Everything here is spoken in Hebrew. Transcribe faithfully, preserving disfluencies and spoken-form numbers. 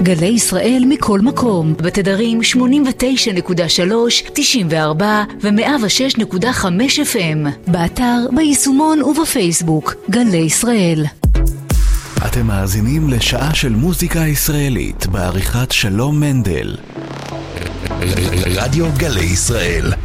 גלי ישראל מכל מקום, בתדרים שמונים ותשע נקודה שלוש, תשעים וארבע ו-מאה ושש נקודה חמש אף אם. באתר, ביישומון ובפייסבוק. גלי ישראל. אתם מאזינים לשעה של מוזיקה ישראלית בעריכת שלום מנדל. רדיו גלי ישראל.